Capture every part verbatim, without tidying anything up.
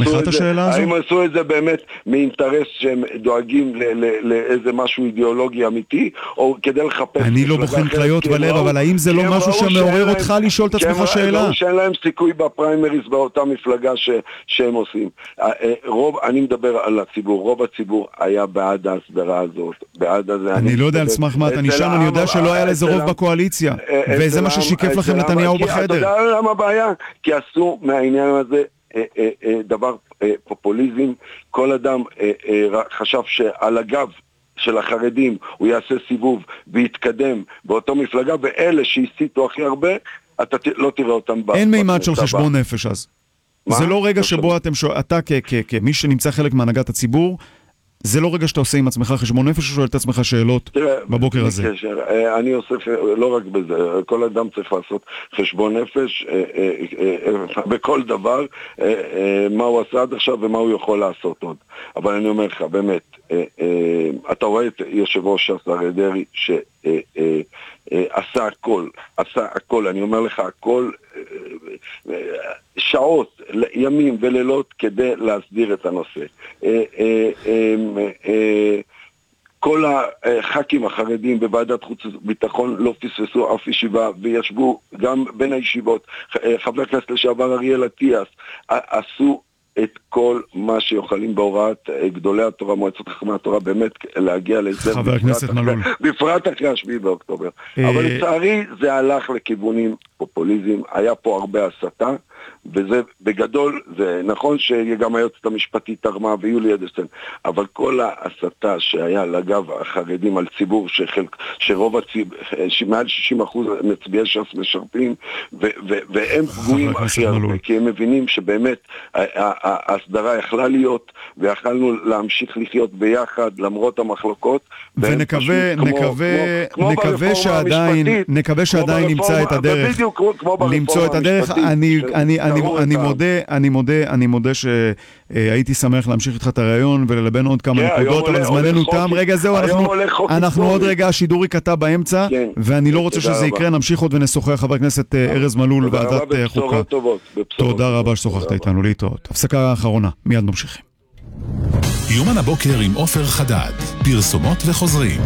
עשו את זה, האם עשו את זה באמת מאינטרס שהם דואגים לאיזה משהו אידיאולוגי אמיתי, או כדי לחפש... אני לא בוחן כליות בלב, אבל האם זה לא משהו שמעורר אותך לשאול את עצמך שאלה? לא שאין להם סיכוי בפריימריז באותה מפלגה שהם עושים. רוב, אני מדבר על הציבור, רוב הציבור היה בעד ההסדרה הזאת, בעד הזה. אני לא יודע על סמך מה אתה נשאל, אני יודע שלא היה לזה רוב בקואליציה, וזה מה ששיקף לכם נתניהו בחדר. אתה יודע למה הבעיה? כי עשו מהעניין הזה דבר פופוליזם, כל אדם חשב שעל הגב של החרדים הוא יעשה סיבוב ויתקדם באותו מפלגה, ואלה שהסיתו הכי הרבה, אתה לא תראה אותם. אין מימד של חשבון נפש אז. זה לא רגע שבו אתה כמי שנמצא חלק מהנהגת הציבור, זה לא רגע שאתה עושה עם עצמך חשבון נפש, או שואל את עצמך שאלות בבוקר הזה? אני עושה, לא רק בזה, כל אדם צריך לעשות חשבון נפש בכל דבר, מה הוא עשה עד עכשיו ומה הוא יכול לעשות עוד. אבל אני אומר לך, באמת, אתה רואה את יושב ראש השר דרעי שעשה הכל, עשה הכל, אני אומר לך הכל, שעות, ימים ולילות כדי להסדיר את הנושא. כל הח"כים החרדים בוועדת חוץ וביטחון לא פספסו אף ישיבה, וישבו גם בין הישיבות, חבר הכנסת לשעבר אריאל אטיאס, עשו את כל מה שיכולים בהוראת גדולי התורה, מועצות חכמי התורה, באמת להגיע לזה. חבר הכנסת מלול. בפרט אחרי השביעי באוקטובר. אבל לצערי זה הלך לכיוונים פופוליזם, היה פה הרבה הסתה, וזה בגדול, זה נכון שגם היועצת המשפטית תרמה ויולי אדלשטיין, אבל כל ההסתה שהיה לגב החרדים על ציבור שחלק, שרוב הציבור, מעל שישים אחוז מצביעי ש"ס משרתים, והם פגועים הכי הרבה, כי הם מבינים שבאמת ההסדרה יכלה להיות, ויכלנו להמשיך לחיות ביחד למרות המחלוקות, ונקווה, נקווה, נקווה שעדיין, נקווה שעדיין נמצא את הדרך, למצוא את הדרך. אני אני אני אני מודה, אני מודה, אני מודה שהייתי שמח להמשיך איתך את הרעיון וללבן עוד כמה נקודות, אבל זמננו תם. רגע, זהו, אנחנו אנחנו עוד רגע, השידור יקטע באמצע, ואני לא רוצה שזה יקרה. נמשיך עוד ונשוחח. חבר הכנסת ארז מלול, ועדת חוקה. תודה רבה ששוחחת איתנו. להתראות. הפסקה האחרונה, מיד ממשיכים. יומן הבוקר עם עופר חדד, פרסומות וחוזרים.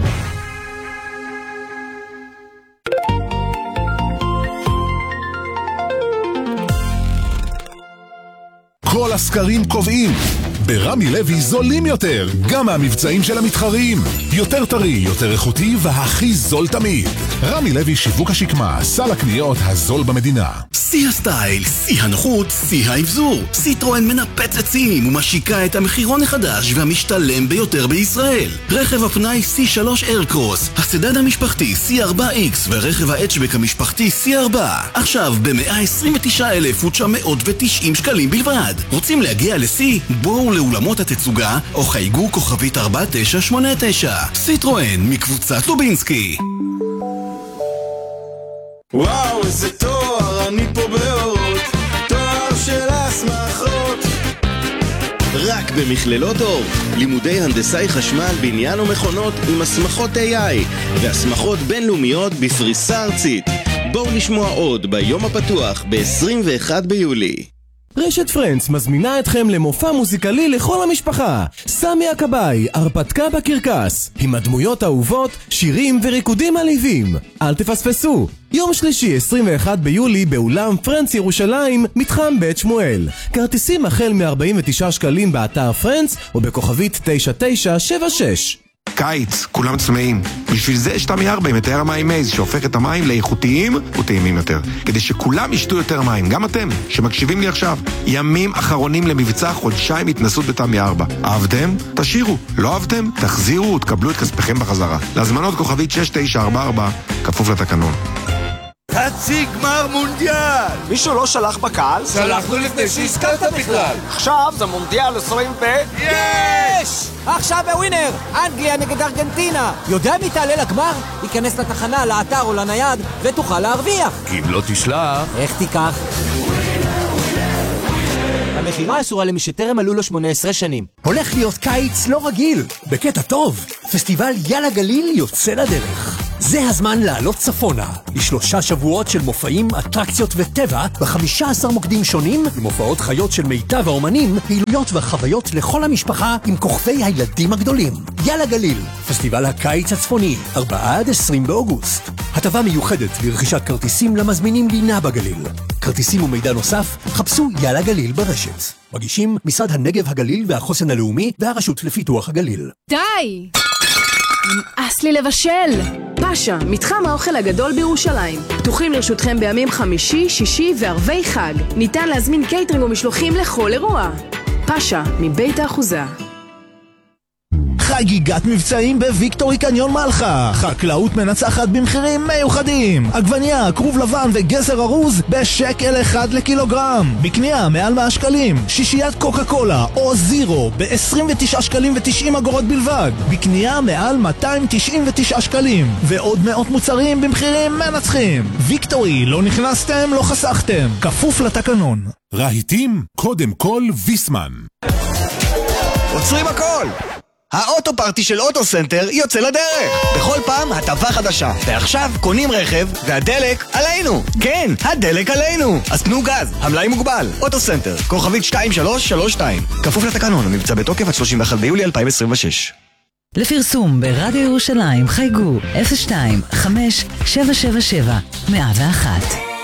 כל הסקרים קובעים, ברמי לוי זולים יותר, גם מהמבצעים של המתחרים. יותר טרי, יותר איכותי והכי זול תמיד. רמי לוי שיווק השקמה, סל הקניות הזול במדינה. שיא הסטייל, שיא הנוחות, שיא האבזור. סיטרואן מנפצת שיאים ומשיקה את המחירון החדש והמשתלם ביותר בישראל. רכב הפנאי סי שלוש איירקרוס, הסדן המשפחתי סי ארבע איקס ורכב ההצ'בק המשפחתי סי ארבע. עכשיו ב-מאה עשרים ותשעה אלף ותשע מאות ותשעים שקלים בלבד. רוצים להגיע לסי? בואו לאולמות התצוגה או חייגו כוכבית ארבע תשע שמונה תשע. סיטרואן מקבוצת לובינסקי. וואו, איזה תואר, אני פה באורות, תואר של הסמכות. רק במכללות אור, לימודי הנדסאי חשמל, בניין ומכונות עם הסמכות איי איי והסמכות בינלאומיות בפריסה ארצית. בואו לשמוע עוד ביום הפתוח ב-עשרים ואחד ביולי. רשת פרנץ מזמינה אתכם למופע מוזיקלי לכל המשפחה. סמי הכבאי, הרפתקה בקרקס, עם הדמויות האהובות, שירים וריקודים מלהיבים. אל תפספסו. יום שלישי עשרים ואחד ביולי באולם פרנץ ירושלים, מתחם בית שמואל. כרטיסים החל מ-ארבעים ותשעה שקלים באתר פרנץ או בכוכבית תשע תשע שבע שש. קיץ, כולם צמאים. בשביל זה יש תמי ארבע עם מטהר המים מייז, שהופך את המים לאיכותיים וטעימים יותר. כדי שכולם ישתו יותר מים, גם אתם, שמקשיבים לי עכשיו. ימים אחרונים למבצע חודשיים התנסות בתמי ארבע. אהבתם? תשאירו. לא אהבתם? תחזירו ותקבלו את כספכם בחזרה. להזמנות כוכבית שש תשע ארבע ארבע, כפוף לתקנון. חצי גמר מונדיאל! מישהו לא שלח בקהל? שלחנו לפני שהזכרת בכלל! עכשיו זה מונדיאל עשרים ו... יש! עכשיו בווינר! אנגליה נגד ארגנטינה! יודע מי תעלה לגמר? ייכנס לתחנה, לאתר או לנייד ותוכל להרוויח! כי אם לא תשלח... איך תיקח? המחירה אסורה למי שטרם מלאו לו שמונה עשרה שנים. הולך להיות קיץ לא רגיל, בקטע טוב. פסטיבל יאללה גליל יוצא לדרך. זה הזמן לעלות צפונה, לשלושה שבועות של מופעים, אטרקציות וטבע, ב-חמישה עשר מוקדים שונים, למופעות חיות של מיטב האומנים, פעילויות וחוויות לכל המשפחה עם כוכבי הילדים הגדולים. יאללה גליל, פסטיבל הקיץ הצפוני, ארבעה עד עשרים באוגוסט. הטבה מיוחדת לרכישת כרטיסים למזמינים לינה בגליל. כרטיסים ומידע נוסף, חפשו יאללה גליל ברשת. מגישים משרד הנגב הגליל והחוסן הלאומי והרשות לפיתוח הגליל. די! נמאס לי לבשל! פאשה, מתחם האוכל הגדול בירושלים. פתוחים לרשותכם בימים חמישי, שישי וערבי חג. ניתן להזמין קייטרינג ומשלוחים לכל אירוע. פאשה, מבית האחוזה. חגיגת מבצעים בוויקטורי קניון מלחה. חקלאות מנצחת במחירים מיוחדים. עגבניה, כרוב לבן וגזר ארוז בשקל אחד לקילוגרם. בקנייה מעל מאה שקלים. שישיית קוקה קולה או זירו ב-עשרים ותשעה שקלים ו-תשעים אגורות בלבד. בקנייה מעל מאתיים תשעים ותשעה שקלים. ועוד מאות מוצרים במחירים מנצחים. ויקטורי, לא נכנסתם, לא חסכתם. כפוף לתקנון. רהיטים, קודם כל ויסמן. עוצרים הכל! האוטו פארטי של אוטו סנטר יוצא לדרך. בכל פעם הטבה חדשה. ועכשיו קונים רכב והדלק עלינו. כן, הדלק עלינו. אז תנו גז, המלאי מוגבל. אוטו סנטר, כוכבית שתיים שלוש שלוש שתיים. כפוף לתקנון, המבצע בתוקף עד שלושים ואחד ביולי אלפיים עשרים ושש. לפרסום ברדיו ירושלים חייגו אפס שתיים חמש שבע שבע שבע מאה ואחת.